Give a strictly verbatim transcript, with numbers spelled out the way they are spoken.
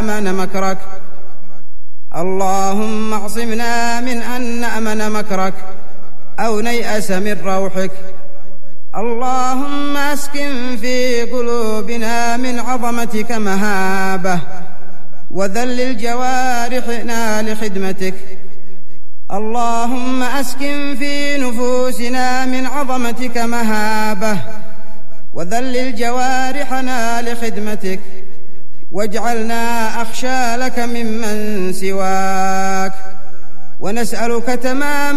نامن مكرك اللهم اعصمنا من أن نأمن مكرك أو نيأس من روحك اللهم أسكن في قلوبنا من عظمتك مهابة وذلل جوارحنا لخدمتك اللهم أسكن في نفوسنا من عظمتك مهابة وذلل جوارحنا لخدمتك واجعلنا أخشى لك ممن سواك ونسألك تمام